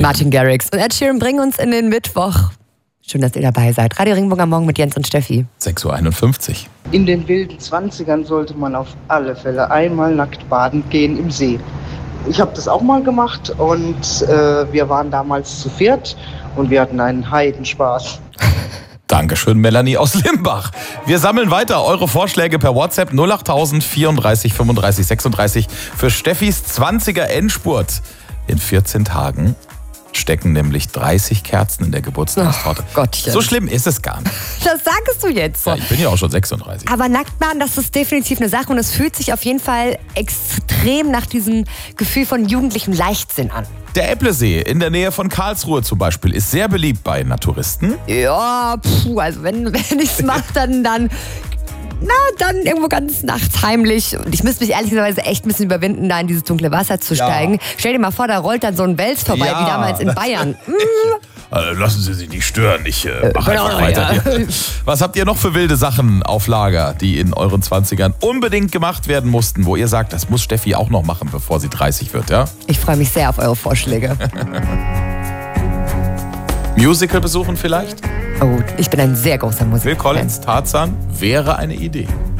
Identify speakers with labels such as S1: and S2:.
S1: Martin Garrix und Ed Sheeran bringen uns in den Mittwoch. Schön, dass ihr dabei seid. Radio Regenbogen am Morgen mit Jens und Steffi.
S2: 6.51 Uhr.
S3: In den wilden 20ern sollte man auf alle Fälle einmal nackt baden gehen im See. Ich habe das auch mal gemacht und wir waren damals zu viert und wir hatten einen Heidenspaß.
S2: Dankeschön, Melanie aus Limbach. Wir sammeln weiter eure Vorschläge per WhatsApp 08000 34 35 36 für Steffis 20er Endspurt. In 14 Tagen stecken nämlich 30 Kerzen in der Geburtstagstorte.
S1: Oh Gottchen.
S2: So schlimm ist es gar nicht.
S1: Das sagst du jetzt.
S2: Ja, ich bin ja auch schon 36.
S1: Aber Nacktbaden, das ist definitiv eine Sache und es fühlt sich auf jeden Fall extrem nach diesem Gefühl von jugendlichem Leichtsinn an.
S2: Der Äpplesee in der Nähe von Karlsruhe zum Beispiel ist sehr beliebt bei Naturisten.
S1: Ja, also wenn ich es mache, dann irgendwo ganz nachts heimlich. Und ich müsste mich ehrlicherweise echt ein bisschen überwinden, da in dieses dunkle Wasser zu steigen. Stell dir mal vor, da rollt dann so ein Wels vorbei, wie damals in Bayern.
S2: Also lassen Sie sich nicht stören, ich mache einfach weiter hier. Was habt ihr noch für wilde Sachen auf Lager, die in euren 20ern unbedingt gemacht werden mussten, wo ihr sagt, das muss Steffi auch noch machen, bevor sie 30 wird, ja?
S1: Ich freue mich sehr auf eure Vorschläge.
S2: Musical besuchen vielleicht?
S1: Oh, ich bin ein sehr großer Musiker.
S2: Phil Collins, Tarzan wäre eine Idee.